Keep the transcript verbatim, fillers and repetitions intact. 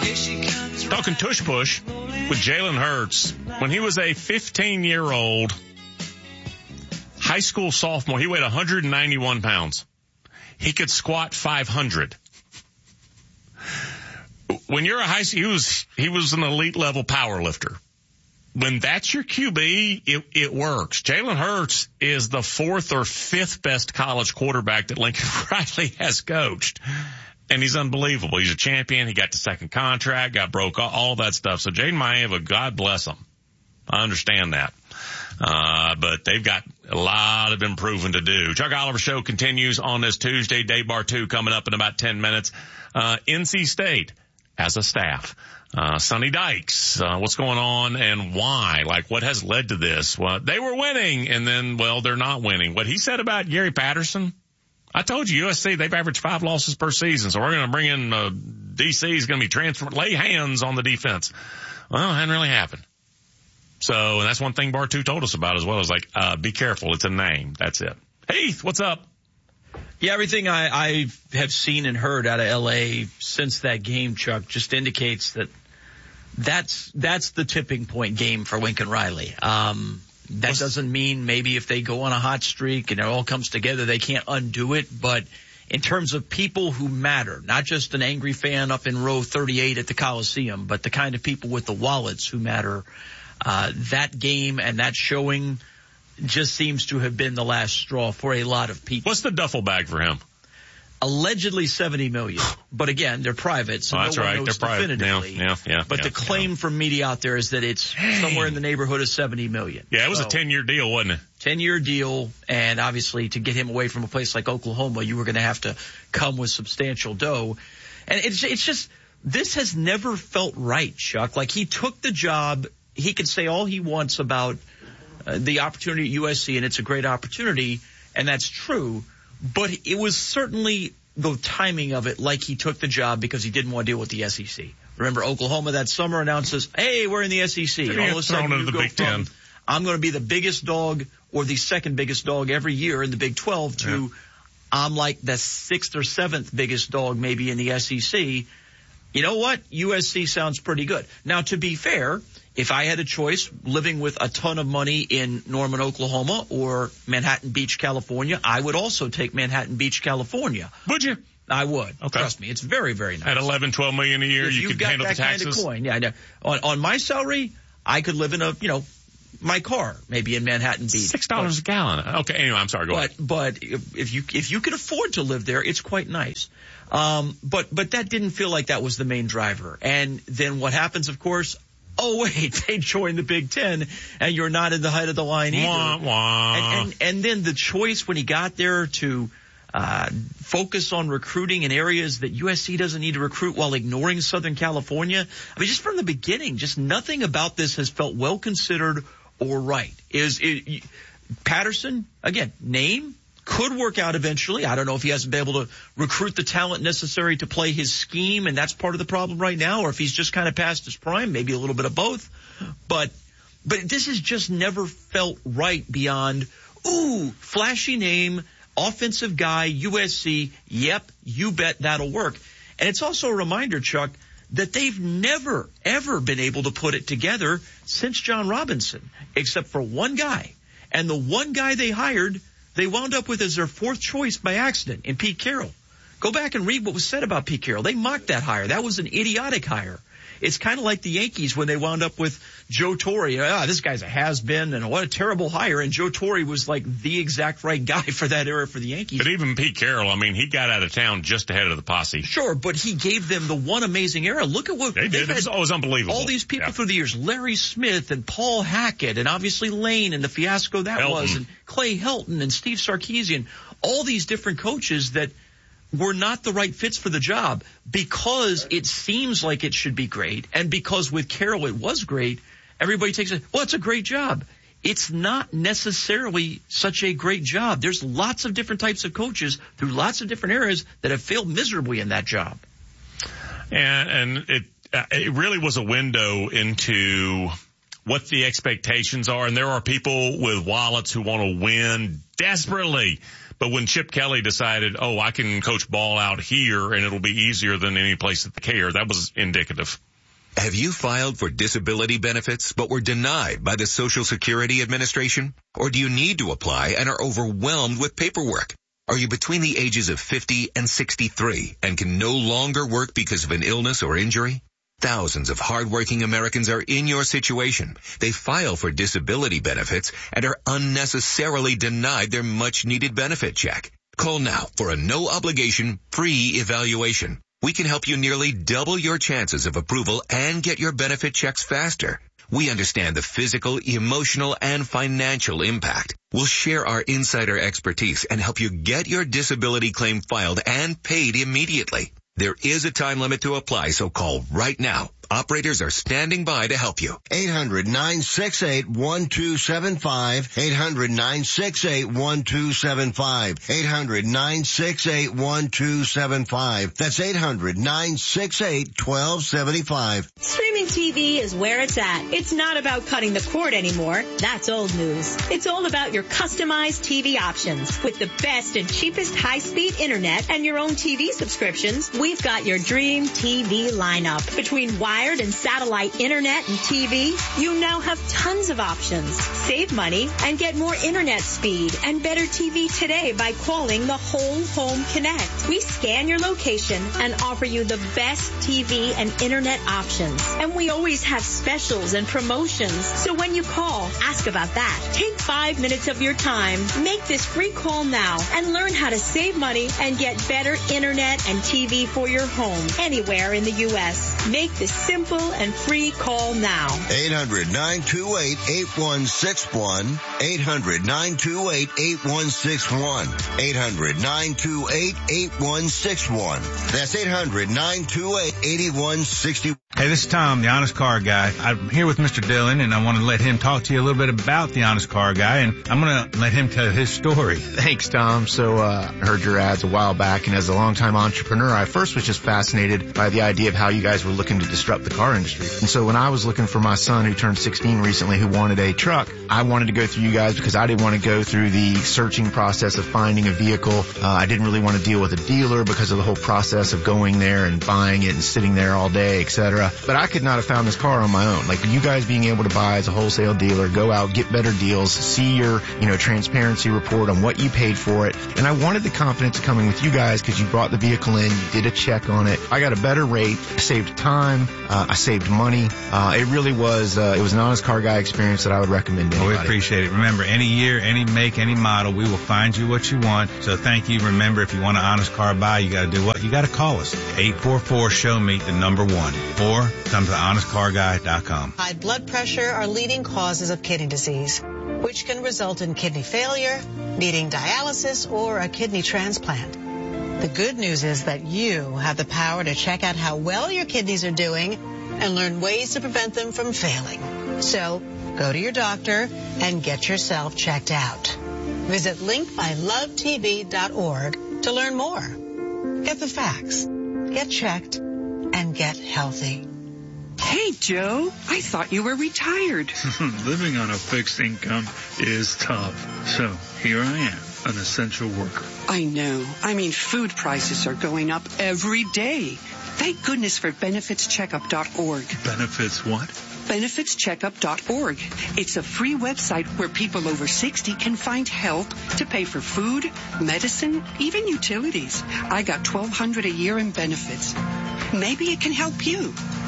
Talking tush push with Jalen Hurts. When he was a fifteen-year-old high school sophomore, he weighed one hundred ninety-one pounds. He could squat five hundred. When you're a high school, he was, he was an elite level power lifter. When that's your Q B, it, it works. Jalen Hurts is the fourth or fifth best college quarterback that Lincoln Riley has coached. And he's unbelievable. He's a champion. He got the second contract, got broke, all that stuff. So Jaden Maiava, God bless him. I understand that. Uh, but they've got a lot of improving to do. Chuck Oliver Show continues on this Tuesday. Day bar two coming up in about ten minutes. Uh, N C State as a staff. Uh, Sonny Dykes, uh, what's going on and why? Like, what has led to this? Well, they were winning and then, well, they're not winning. What he said about Gary Patterson, I told you U S C, they've averaged five losses per season. So we're going to bring in, uh, D C is going to be transferred, lay hands on the defense. Well, it hadn't really happened. So, and that's one thing Bar two told us about as well. Is like, uh, be careful. It's a name. That's it. Heath, what's up? Yeah, everything I, I have seen and heard out of L A since that game, Chuck, just indicates that that's that's the tipping point game for Lincoln Riley. Um, that What's, doesn't mean maybe if they go on a hot streak and it all comes together, they can't undo it. But in terms of people who matter, not just an angry fan up in row thirty-eight at the Coliseum, but the kind of people with the wallets who matter, uh, that game and that showing just seems to have been the last straw for a lot of people. What's the duffel bag for him? Allegedly seventy million dollars. But again, they're private, so oh, no that's one right. knows they're definitively. Yeah, yeah, yeah, but yeah, the claim yeah. from media out there is that it's somewhere in the neighborhood of seventy million dollars. Yeah, it was so, a ten-year deal, wasn't it? ten-year deal, and obviously to get him away from a place like Oklahoma, you were going to have to come with substantial dough. And it's it's just, this has never felt right, Chuck. Like, he took the job. He can say all he wants about uh, the opportunity at U S C, and it's a great opportunity, and that's true. But it was certainly the timing of it, like he took the job because he didn't want to deal with the S E C. Remember, Oklahoma that summer announces, hey, we're in the S E C. And all of a sudden you the go Big from, Ten. I'm going to be the biggest dog or the second biggest dog every year in the Big twelve to yeah. I'm like the sixth or seventh biggest dog maybe in the S E C. You know what? U S C sounds pretty good. Now, to be fair, if I had a choice living with a ton of money in Norman, Oklahoma or Manhattan Beach, California, I would also take Manhattan Beach, California. Would you? I would. Okay. Trust me. It's very, very nice. At eleven, twelve million a year, if you could handle the taxes? If you've got that kind of coin, yeah, I know. On, on my salary, I could live in a, you know, my car, maybe in Manhattan Beach. Six dollars a gallon. Okay, anyway, I'm sorry, go but, ahead. But if, if you, if you can afford to live there, it's quite nice. Um, but, but that didn't feel like that was the main driver. And then what happens, of course, oh, wait, they joined the Big Ten, and you're not in the height of the line either. Wah, wah. And, and, and then the choice when he got there to uh focus on recruiting in areas that U S C doesn't need to recruit while ignoring Southern California. I mean, just from the beginning, just nothing about this has felt well considered or right. Is it, Patterson, again, name, could work out eventually. I don't know if he hasn't been able to recruit the talent necessary to play his scheme, and that's part of the problem right now, or if he's just kind of past his prime, maybe a little bit of both. But but this has just never felt right beyond, ooh, flashy name, offensive guy, U S C, yep, you bet that'll work. And it's also a reminder, Chuck, that they've never, ever been able to put it together since John Robinson, except for one guy. And the one guy they hired, they wound up with as their fourth choice by accident in Pete Carroll. Go back and read what was said about Pete Carroll. They mocked that hire. That was an idiotic hire. It's kind of like the Yankees when they wound up with Joe Torre. Ah, this guy's a has-been, and what a terrible hire. And Joe Torre was like the exact right guy for that era for the Yankees. But even Pete Carroll, I mean, he got out of town just ahead of the posse. Sure, but he gave them the one amazing era. Look at what they did. It was always unbelievable. All these people yeah. through the years, Larry Smith and Paul Hackett, and obviously Lane and the fiasco that Helton. was, and Clay Helton and Steve Sarkisian, all these different coaches that were not the right fits for the job because it seems like it should be great, and because with Carroll it was great, everybody takes it, well, it's a great job. It's not necessarily such a great job. There's lots of different types of coaches through lots of different eras that have failed miserably in that job. And, and it, uh, it really was a window into what the expectations are, and there are people with wallets who want to win desperately. But when Chip Kelly decided, oh, I can coach ball out here and it'll be easier than any place at the care, that was indicative. Have you filed for disability benefits but were denied by the Social Security Administration? Or do you need to apply and are overwhelmed with paperwork? Are you between the ages of fifty and sixty-three and can no longer work because of an illness or injury? Thousands of hardworking Americans are in your situation. They file for disability benefits and are unnecessarily denied their much-needed benefit check. Call now for a no-obligation, free evaluation. We can help you nearly double your chances of approval and get your benefit checks faster. We understand the physical, emotional, and financial impact. We'll share our insider expertise and help you get your disability claim filed and paid immediately. There is a time limit to apply, so call right now. Operators are standing by to help you. eight hundred nine six eight one two seven five. eight hundred nine six eight one two seven five. eight hundred nine six eight one two seven five. That's eight hundred nine six eight one two seven five. Streaming T V is where it's at. It's not about cutting the cord anymore. That's old news. It's all about your customized T V options. With the best and cheapest high-speed internet and your own T V subscriptions, we've got your dream T V lineup. Between wired and satellite internet and T V, you now have tons of options. Save money and get more internet speed and better T V today by calling the Whole Home Connect. We scan your location and offer you the best T V and internet options. And we always have specials and promotions. So when you call, ask about that. Take five minutes of your time. Make this free call now and learn how to save money and get better internet and T V for your home anywhere in the U S. Make this simple and free call now. eight hundred nine two eight eight one six one. eight hundred nine two eight eight one six one. eight hundred nine two eight eight one six one. That's eight hundred nine two eight eight one six one. Hey, this is Tom, the Honest Car Guy. I'm here with Mister Dillon, and I want to let him talk to you a little bit about the Honest Car Guy, and I'm going to let him tell his story. Thanks, Tom. So uh, I heard your ads a while back, and as a longtime entrepreneur, I first was just fascinated by the idea of how you guys were looking to disrupt the car industry. And so when I was looking for my son, who turned sixteen recently, who wanted a truck, I wanted to go through you guys because I didn't want to go through the searching process of finding a vehicle. Uh, I didn't really want to deal with a dealer because of the whole process of going there and buying it and sitting there all day, et cetera. But I could not have found this car on my own. Like you guys being able to buy as a wholesale dealer, go out, get better deals, see your, you know, transparency report on what you paid for it. And I wanted the confidence coming with you guys because you brought the vehicle in, you did a check on it. I got a better rate, I saved time, uh, I saved money. Uh, it really was, uh, it was an Honest Car Guy experience that I would recommend to anybody. Oh, we appreciate it. Remember, any year, any make, any model, we will find you what you want. So thank you. Remember, if you want an Honest Car Buy, you got to do what? You got to call us. eight four four, show me the number one. Or come to honest car guy dot com. High blood pressure are leading causes of kidney disease, which can result in kidney failure, needing dialysis, or a kidney transplant. The good news is that you have the power to check out how well your kidneys are doing and learn ways to prevent them from failing. So go to your doctor and get yourself checked out. Visit link my love t v dot org to learn more. Get the facts, get checked, and get healthy. Hey, Joe, I thought you were retired. Living on a fixed income is tough. So here I am, an essential worker. I know. I mean, food prices are going up every day. Thank goodness for benefits checkup dot org. Benefits what? benefits checkup dot org. It's a free website where people over sixty can find help to pay for food, medicine, even utilities. I got twelve hundred dollars a year in benefits. Maybe it can help you.